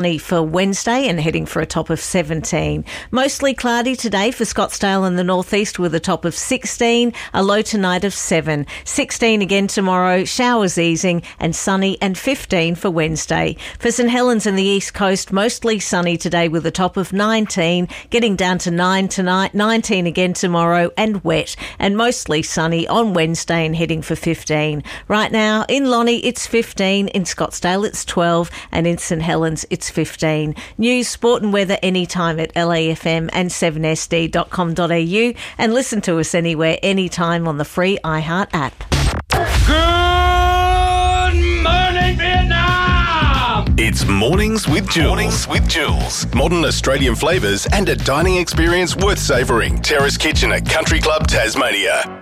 for Wednesday and heading for a top of 17. Mostly cloudy today for Scottsdale and the northeast with a top of 16, a low tonight of 7. 16 again tomorrow, showers easing and sunny, and 15 for Wednesday. For St Helens and the east coast, mostly sunny today with a top of 19, getting down to 9 tonight, 19 again tomorrow, and wet, and mostly sunny on Wednesday and heading for 15. Right now in Lonnie it's 15, in Scottsdale it's 12, and in St Helens it's 15. News, sport and weather anytime at LAFM and 7sd.com.au, and listen to us anywhere, anytime on the free iHeart app. Good morning, Vietnam! It's Mornings with Jules. Modern Australian flavours and a dining experience worth savouring. Terrace Kitchen at Country Club Tasmania.